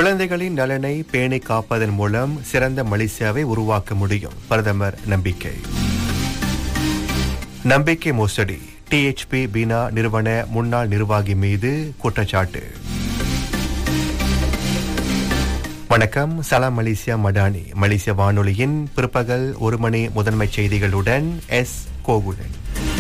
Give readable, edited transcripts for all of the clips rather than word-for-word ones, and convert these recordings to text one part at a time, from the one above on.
குழந்தைகளின் நலனை பேணி காப்பதன் மூலம் சிறந்த மலேசியாவை உருவாக்க முடியும். பிரதமர் நம்பிக்கை. நம்பிக்கை மோசடி. டிஎச்பி பீனா நிறுவன முன்னாள் நிர்வாகி மீது குற்றச்சாட்டு. வணக்கம். சலாம் மலேசியா மடானி. மலேசிய வானொலியின் பிற்பகல் 1 மணி முதன்மை செய்திகளுடன் எஸ் கோகுலன்.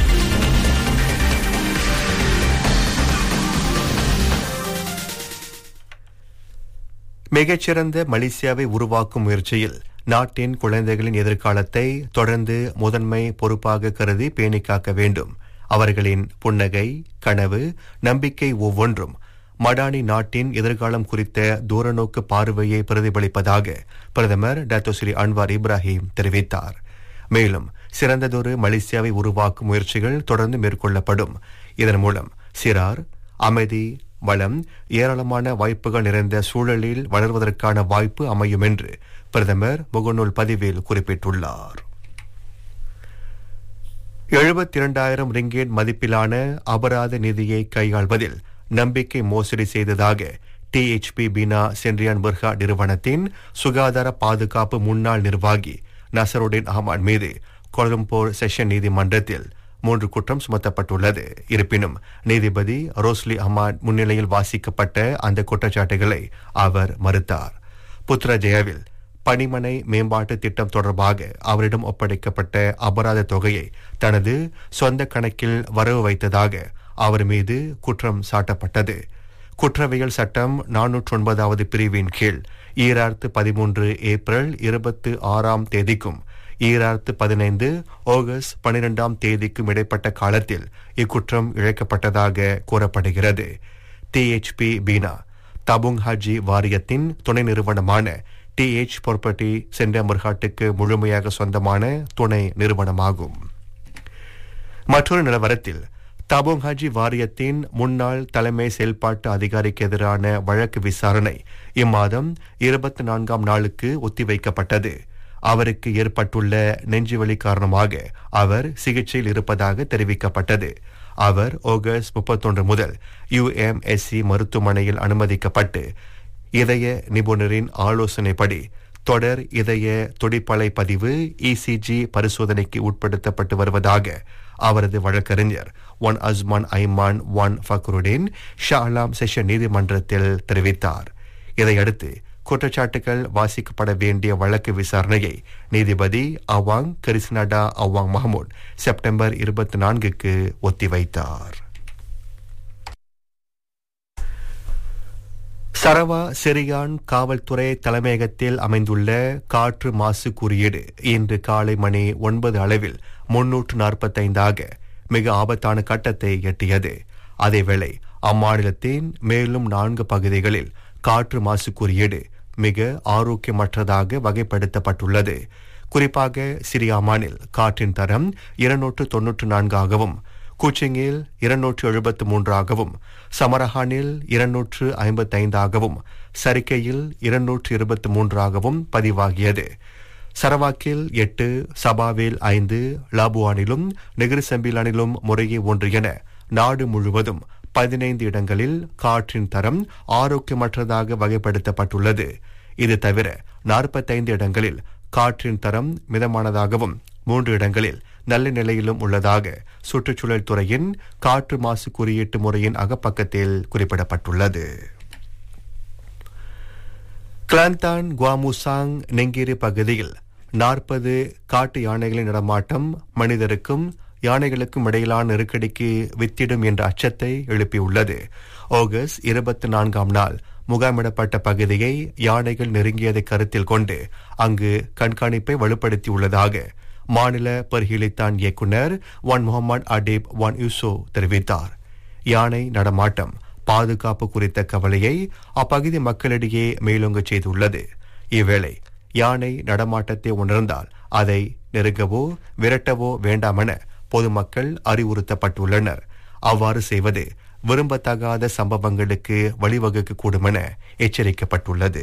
மிகச்சிறந்த மலேசியாவை உருவாக்கும் முயற்சியில் நாட்டின் குழந்தைகளின் எதிர்காலத்தை தொடர்ந்து முதன்மை பொறுப்பாக கருதி பேணி காக்க வேண்டும். அவர்களின் புன்னகை, கனவு, நம்பிக்கை ஒவ்வொன்றும் மடானி நாட்டின் எதிர்காலம் குறித்த தூரநோக்கு பார்வையை பிரதிபலிப்பதாக பிரதமர் டாக்டர் ஸ்ரீ அன்வார் இப்ராஹிம் தெரிவித்தார். மேலும் சிறந்ததொரு மலேசியாவை உருவாக்கும் முயற்சிகள் தொடர்ந்து மேற்கொள்ளப்படும். இதன் மூலம் சிறார் அமைதி, வளம், ஏராளமான வாய்ப்புகள் நிறைந்த சூழலில் வளர்வதற்கான வாய்ப்பு அமையும் என்று பிரதமர் முகநூல் பதிவில் குறிப்பிட்டுள்ளார். 72,000 ரிங்கேட் மதிப்பிலான அபராத நிதியை கையாள்வதில் நம்பிக்கை மோசடி செய்ததாக டிஎச்பி பீனா சென்ட்ரியான் பர்ஹா நிறுவனத்தின் சுகாதார பாதுகாப்பு முன்னாள் நிர்வாகி நசருடின் அஹ்மத் மீது கோலம்பூர் செஷன் நீதிமன்றத்தில் 3 குற்றம் சுமத்தப்பட்டுள்ளது. இருப்பினும் நீதிபதி ரோஸ்லி அஹ்மத் முன்னிலையில் வாசிக்கப்பட்ட அந்த குற்றச்சாட்டுகளை அவர் மறுத்தார். புத்ரஜயாவில் பணிமனை மேம்பாட்டு திட்டம் தொடர்பாக அவரிடம் ஒப்படைக்கப்பட்ட அபராத தொகையை தனது சொந்த கணக்கில் வரவு வைத்ததாக அவர் மீது குற்றம் சாட்டப்பட்டது. குற்றவியல் சட்டம் 409வது பிரிவின் கீழ் 2013 ஏப்ரல் 26ஆம் தேதிக்கும் 2015 ஆகஸ்ட் 12ஆம் தேதிக்கும் இடைப்பட்ட காலத்தில் இக்குற்றம் இழைக்கப்பட்டதாக கூறப்படுகிறது. டிஎச்பி பீனா தபுங் ஹாஜி வாரியத்தின் துணை நிறுவனமான டிஎச் ப்ராப்பர்ட்டி சென்டர் மர்ஹாட்டுக்கு முழுமையாக சொந்தமான துணை நிறுவனமாகும். மற்றொரு நிலவரத்தில் தபுங் ஹாஜி வாரியத்தின் முன்னாள் தலைமை செயல்பாட்டு அதிகாரிக்கு எதிரான வழக்கு விசாரணை இம்மாதம் 24ஆம் நாளுக்கு ஒத்திவைக்கப்பட்டது. அவருக்கு ஏற்பட்டுள்ள நெஞ்சுவலி காரணமாக அவர் சிகிச்சையில் இருப்பதாக தெரிவிக்கப்பட்டது. அவர் ஆகஸ்ட் 31 முதல் UMSC மருத்துவமனையில் அனுமதிக்கப்பட்டு இதய நிபுணரின் ஆலோசனைப்படி தொடர் இதய துடிப்பலை பதிவு ECG பரிசோதனைக்கு உட்படுத்தப்பட்டு வருவதாக அவரது வழக்கறிஞர் ஒன் அஸ்மான் ஐமான் ஒன் ஃபக்ருடின் ஷாலாம் செஷன் நீதிமன்றத்தில் தெரிவித்தார். இதையடுத்து குற்றச்சாட்டுகள் வாசிக்கப்பட வேண்டிய வழக்கு விசாரணையை நீதிபதி அவாங் கரிஸ்னடா அவாங் மஹமூட் செப்டம்பர் 24க்கு ஒத்திவைத்தார். சரவா சிரியான் காவல்துறை தலைமையகத்தில் அமைந்துள்ள காற்று மாசு குறியீடு இன்று காலை மணி 9 அளவில் 345 மிக ஆபத்தான கட்டத்தை எட்டியது. அதேவேளை அம்மாநிலத்தின் மேலும் 4 பகுதிகளில் காற்று மாசு குறியீடு மிக ஆரோக்கியமற்றதாக வகைப்படுத்தப்பட்டுள்ளது. குறிப்பாக சிரியாமானில் காற்றின் தரம் 294ஆகவும், குச்சிங்கில் 273ஆகவும், சமரஹானில் 255ஆகவும், சரிக்கையில் 223ஆகவும் பதிவாகியது. சரவாக்கில் 8, சபாவில் 5, லாபுவானிலும் நெகிரிசம்பிலானிலும் முறையே 1 என நாடு முழுவதும் 15 இடங்களில் காற்றின் தரம் ஆரோக்கியமற்றதாக வகைப்படுத்தப்பட்டுள்ளது. இது தவிர 45 இடங்களில் காற்றின் தரம் மிதமானதாகவும் 3 இடங்களில் நல்ல நிலையிலும் உள்ளதாக சுற்றுச்சூழல் துறையின் காற்று மாசு குறியீட்டு முறையின் அகப்பக்கத்தில் குறிப்பிடப்பட்டுள்ளது. கிளாந்தான் குவாமுசாங் நெங்கிரி பகுதியில் 40 காட்டு யானைகளின் நடமாட்டம் மனிதருக்கும் யானைகளுக்கும் இடையிலான நெருக்கடிக்கு வித்திடும் என்ற அச்சத்தை எழுப்பியுள்ளது. ஆகஸ்ட் 24ஆம் நாள் முகாமிடப்பட்ட பகுதியை யானைகள் நெருங்கியதை கருத்தில் கொண்டு அங்கு கண்காணிப்பை வலுப்படுத்தியுள்ளதாக மாநில பர்ஹிலித்தான் இயக்குநர் ஒன் முகமது அடீப் ஒன் யூசோ தெரிவித்தார். யானை நடமாட்டம் பாதுகாப்பு குறித்த கவலையை அப்பகுதி மக்களிடையே மேலோங்க செய்துள்ளது. இவ்வேளை யானை நடமாட்டத்தை உணர்ந்தால் அதை நெருங்கவோ விரட்டவோ வேண்டாமென பொதுமக்கள் அறிவுறுத்தப்பட்டுள்ளனர். அவ்வாறு செய்வது விரும்பத்தகாத சம்பவங்களுக்கு வழிவகுக்கக்கூடும் என எச்சரிக்கப்பட்டுள்ளது.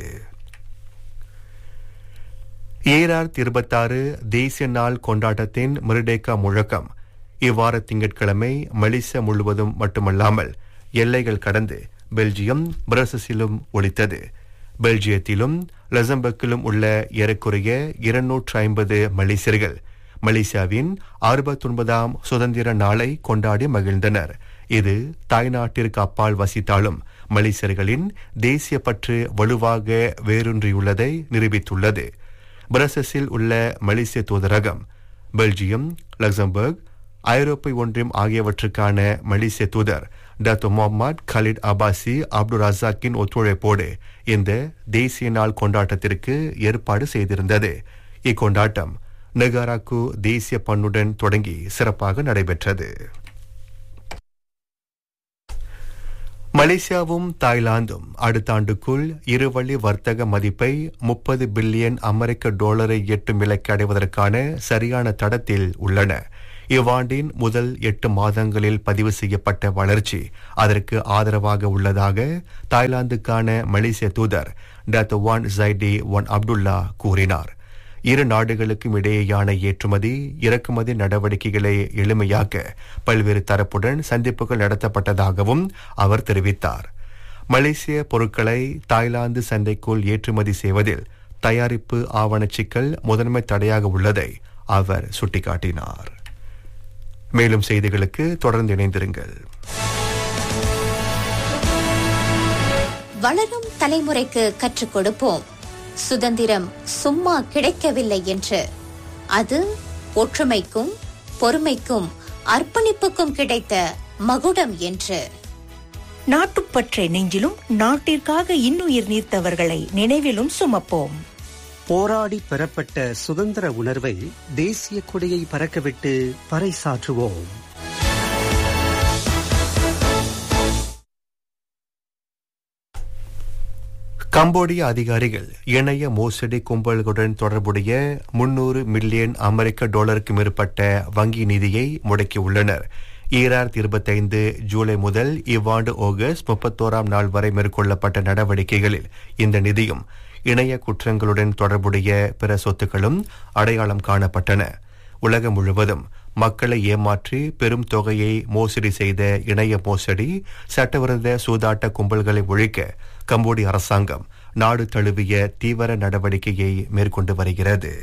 2026 தேசிய நாள் கொண்டாட்டத்தின் மிருடேக்கா முழக்கம் இவ்வார திங்கட்கிழமை மலேசியா முழுவதும் மட்டுமல்லாமல் எல்லைகள் கடந்து பெல்ஜியம், பிரசஸிலும் ஒலித்தது. பெல்ஜியத்திலும் லக்சம்பர்க்கிலும் உள்ள ஏறக்குறைய 250 மலேசியர்கள் மலேசியாவின் 69ஆம் சுதந்திர நாளை கொண்டாடி மகிழ்ந்தனர். இது தாய்நாட்டிற்கு அப்பால் வசித்தாலும் மலேசியர்களின் தேசிய பற்று வலுவாக வேரூன்றியுள்ளதை நிரூபித்துள்ளது. பிரசஸில் உள்ள மலேசிய தூதரகம் பெல்ஜியம், லக்சம்பர்க், ஐரோப்பிய ஒன்றியம் ஆகியவற்றுக்கான மலேசிய தூதர் டாக்டர் முகமது கலீத் அபாசி அப்துல் ரசாக்கின் ஒத்துழைப்போடு இந்த தேசிய நாள் கொண்டாட்டத்திற்கு ஏற்பாடு செய்திருந்தது. இக்கொண்டாட்டம் நெகாராக்கு தேசிய பண்ணுடன் தொடங்கி சிறப்பாக நடைபெற்றது. மலேசியாவும் தாய்லாந்தும் அடுத்த ஆண்டுக்குள் இருவழி வர்த்தக மதிப்பை 30 பில்லியன் அமெரிக்க டாலரை எட்டும் இலக்கை அடைவதற்கான சரியான தடத்தில் உள்ளன. இவ்வாண்டின் முதல் 8 மாதங்களில் பதிவு செய்யப்பட்ட வளர்ச்சி அதற்கு ஆதரவாக உள்ளதாக தாய்லாந்துக்கான மலேசிய தூதர் doctor Wan Zaidi one Abdullah கூறினார். இரு நாடுகளுக்கும் இடையேயான ஏற்றுமதி இறக்குமதி நடவடிக்கைகளை எளிமையாக்க பல்வேறு தரப்புடன் சந்திப்புகள் நடத்தப்பட்டதாகவும் அவர் தெரிவித்தார். மலேசிய பொருட்களை தாய்லாந்து சந்தைக்குள் ஏற்றுமதி செய்வதில் தயாரிப்பு ஆவண சிக்கல் முதன்மை தடையாக உள்ளதை அவர் சுட்டிக்காட்டினார். மேலும் செய்திகளுக்கு தொடர்ந்து இணைந்திருங்கள். வளரும் தலைமுறைக்கு கற்றுக் கொடுப்போம். சுதந்திரம் சும்மா கிடைக்கவில்லை என்று, அது ஒற்றுமைக்கும் பொறுமைக்கும் அர்ப்பணிப்புக்கும் கிடைத்த மகுடம் என்று. நாட்டுப்பற்றை நெஞ்சிலும் நாட்டிற்காக இன்னுயிர் நீர்த்தவர்களை நினைவிலும் சுமப்போம். போராடி பெறப்பட்ட சுதந்திர உணர்வை தேசிய கொடியை பறக்கவிட்டு பறைசாற்றுவோம். கம்போடிய அதிகாரிகள் இணைய மோசடி கும்பல்களுடன் தொடர்புடைய 300 மில்லியன் அமெரிக்க டாலருக்கு மேற்பட்ட வங்கி நிதியை முடக்கியுள்ளனர். 2025 ஜூலை முதல் இவ்வாண்டு ஆகஸ்ட் 31ஆம் நாள் வரை மேற்கொள்ளப்பட்ட நடவடிக்கைகளில் இந்த நிதியும் இணைய குற்றங்களுடன் தொடர்புடைய பிற சொத்துக்களும் அடையாளம் காணப்பட்டன. உலகம் முழுவதும் மக்களை ஏமாற்றி பெரும் தொகையை மோசடி செய்த இணைய மோசடி சட்டவிரோத சூதாட்ட கும்பல்களை ஒழிக்க கம்போடிய அரசாங்கம் நாடு தழுவிய தீவிர நடவடிக்கையை மேற்கொண்டு வருகிறது.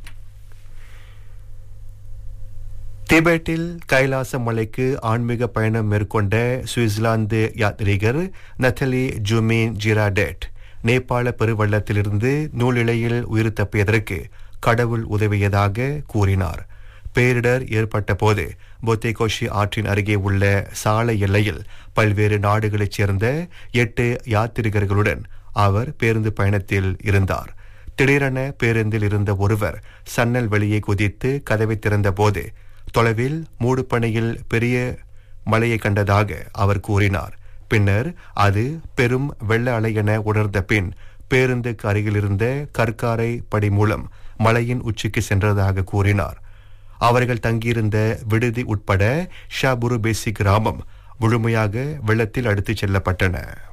திபெட்டில் கைலாச மலைக்கு ஆன்மீக பயணம் மேற்கொண்ட சுவிட்சர்லாந்து யாத்ரீகர் நத்தலி ஜூமின் ஜிராடெட் நேபாள பெருவெள்ளத்திலிருந்து நூலிழையில் உயிர் தப்பியதற்கு கடவுள் உதவியதாக கூறினார். பேரிடர் ஏற்பட்ட போது பொத்தேகோஷி ஆற்றின் அருகே உள்ள சாலை எல்லையில் பல்வேறு நாடுகளைச் சேர்ந்த 8 யாத்ரீகர்களுடன் அவர் பேருந்து பயணத்தில் இருந்தார். திடீரென பேருந்தில் இருந்த ஒருவர் சன்னல் வெளியே குதித்து கதவை திறந்த போது தொலைவில் மூடுபனியில் பெரிய மலையை கண்டதாக அவர் கூறினார். பின்னர் அது பெரும் வெள்ள அலை என உணர்ந்த பின் பேருந்துக்கு அருகில் இருந்த கற்காரை படி மூலம் மலையின் உச்சிக்கு சென்றதாக கூறினார். அவர்கள் தங்கியிருந்த விடுதி உட்பட ஷாபுரு பேசி கிராமம் முழுமையாக வெள்ளத்தில் அடித்துச் செல்லப்பட்டன.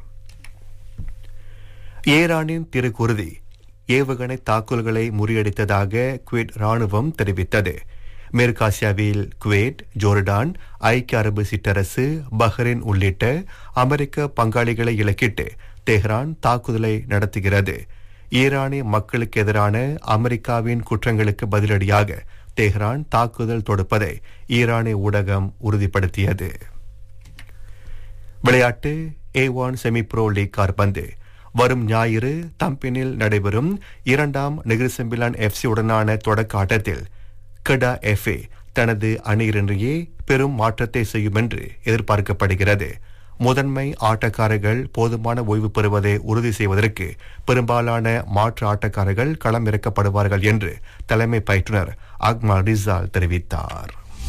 ஈரானின் திருக்குருதி ஏவுகணை தாக்குதல்களை முறியடித்ததாக குவைட் ராணுவம் தெரிவித்தது. மேற்காசியாவில் குவைட், ஜோர்டான், ஐக்கிய அரபு சிற்றரசு, பஹ்ரைன் உள்ளிட்ட அமெரிக்க பங்காளிகளை இலக்கிட்டு தெஹ்ரான் தாக்குதலை நடத்துகிறது. ஈரானிய மக்களுக்கு எதிரான அமெரிக்காவின் குற்றங்களுக்கு பதிலடியாக தெஹ்ரான் தாக்குதல் தொடுப்பதை ஈரானிய ஊடகம் உறுதிப்படுத்தியது. விளையாட்டு A1 செமி ப்ரோ லீக் கால்பந்து வரும் ஞாயிறு தம்பினில் நடைபெறும் 2ஆம் நெகிழ்செம்பிலான் FC உடனான தொடக்க ஆட்டத்தில் கெடா FA தனது அணியினரையே பெரும் மாற்றத்தை செய்யும் என்று எதிர்பார்க்கப்படுகிறது. முதன்மை ஆட்டக்காரர்கள் போதுமான ஓய்வு பெறுவதை உறுதி செய்வதற்கு பெரும்பாலான மாற்று ஆட்டக்காரர்கள் களமிறக்கப்படுவார்கள் என்று தலைமை பயிற்றுனர் அக்மல் ரிசால் தெரிவித்தார்.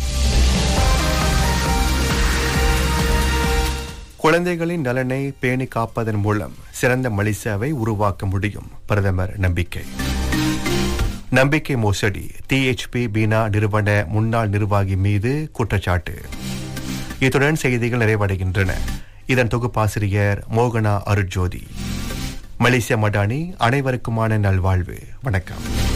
குழந்தைகளின் நலனை பேணி காப்பதன் மூலம் சிறந்த மலேசியாவை உருவாக்க முடியும், பிரதமர் நம்பிக்கை. நம்பிக்கை மோசடி THP பீனா நிறுவன முன்னாள் நிர்வாகி மீது குற்றச்சாட்டு. இத்துடன் செய்திகள் நிறைவடைகின்றன. இதன் தொகுப்பாசிரியர் மோகனா அருட்ஜோதி. மலேசியா மடானி, அனைவருக்குமான நல்வாழ்வு. வணக்கம்.